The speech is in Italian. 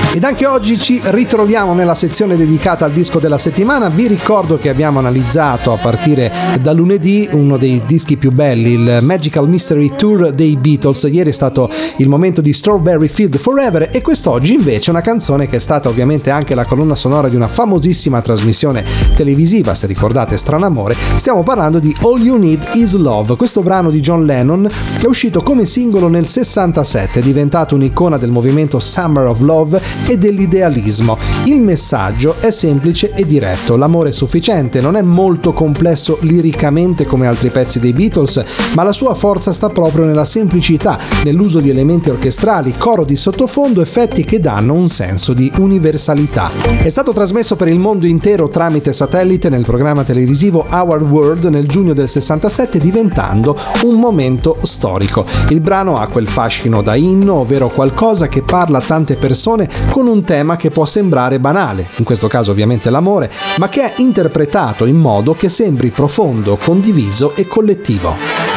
Ed anche oggi ci ritroviamo nella sezione dedicata al disco della settimana. Vi ricordo che abbiamo analizzato a partire da lunedì uno dei dischi più belli, il Magical Mystery Tour dei Beatles. Ieri è stato il momento di Strawberry Fields Forever e quest'oggi invece una canzone che è stata ovviamente anche la colonna sonora di una famosissima trasmissione televisiva, se ricordate Stranamore. Stiamo parlando di All You Need Is Love. Questo brano di John Lennon è uscito come singolo nel 67, è diventato un'icona del movimento Summer of Love e dell'idealismo. Il messaggio è semplice e diretto: l'amore è sufficiente, non è molto complesso liricamente come altri pezzi dei Beatles, ma la sua forza sta proprio nella semplicità, nell'uso di elementi orchestrali, coro di sottofondo, effetti che danno un senso di universalità. È stato trasmesso per il mondo intero tramite satellite nel programma televisivo Our World nel giugno del 67, diventando un momento storico. Il brano ha quel fascino da inno, ovvero qualcosa che parla a tante persone con un tema che può sembrare banale, in questo caso ovviamente l'amore, ma che è interpretato in modo che sembri profondo, condiviso e collettivo.